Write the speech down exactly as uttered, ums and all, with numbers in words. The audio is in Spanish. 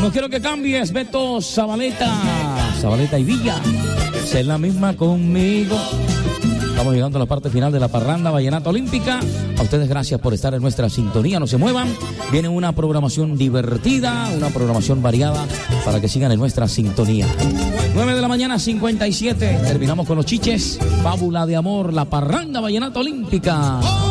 No quiero que cambies, Beto Zabaleta. Zabaleta y Villa. Sé la misma conmigo. Estamos llegando a la parte final de la parranda vallenata olímpica. A ustedes gracias por estar en nuestra sintonía. No se muevan. Viene una programación divertida, una programación variada para que sigan en nuestra sintonía. nueve de la mañana, cincuenta y siete. Terminamos con los chiches. Fábula de amor, la parranda vallenata olímpica.